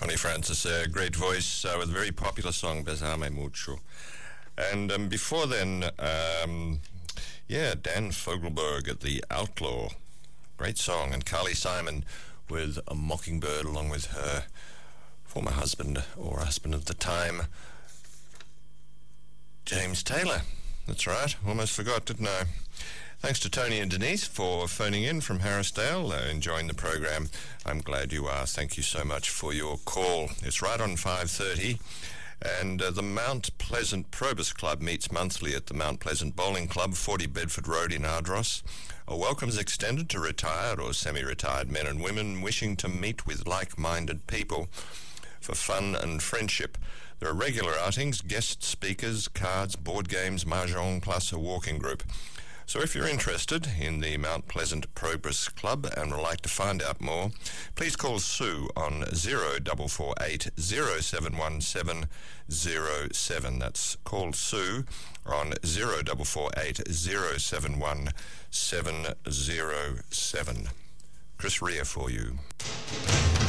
Connie Francis, a great voice with a very popular song, Besame Mucho. And before then, Dan Fogelberg at The Outlaw. Great song. And Carly Simon with A Mockingbird along with her former husband, or husband at the time, James Taylor. That's right. Almost forgot, didn't I? Thanks to Tony and Denise for phoning in from Harrisdale, enjoying the program. I'm glad you are. Thank you so much for your call. It's right on 5:30, and the Mount Pleasant Probus Club meets monthly at the Mount Pleasant Bowling Club, 40 Bedford Road in Ardross. A welcome is extended to retired or semi-retired men and women wishing to meet with like-minded people for fun and friendship. There are regular outings, guest speakers, cards, board games, mahjong, plus a walking group. So if you're interested in the Mount Pleasant Probus Club and would like to find out more, please call Sue on 0448 071707. That's call Sue on 0448 071707. Chris Rea for you.